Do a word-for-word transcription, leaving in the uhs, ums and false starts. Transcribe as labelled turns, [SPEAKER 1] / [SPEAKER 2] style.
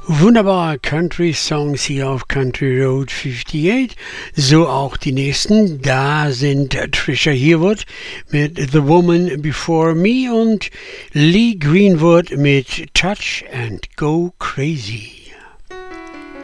[SPEAKER 1] Wunderbare Country-Songs hier auf Country Road fünfundachtzig, so auch die nächsten. Da sind Trisha Yearwood mit The Woman Before Me und Lee Greenwood mit Touch and Go Crazy.